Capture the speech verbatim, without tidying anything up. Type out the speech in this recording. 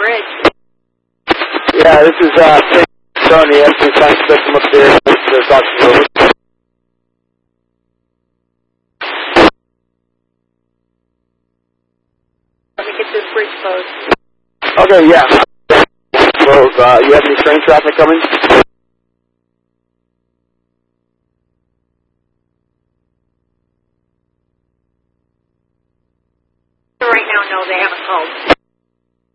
bridge. Yeah, this is uh, Tony. I'm just trying to set them up there to talk to you. Let me get this bridge closed. Okay, yeah. Well, uh, you have any train traffic coming? Right now, no, they haven't called.